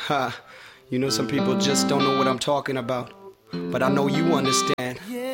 Ha, you know some people just don't know what I'm talking about, but I know you understand.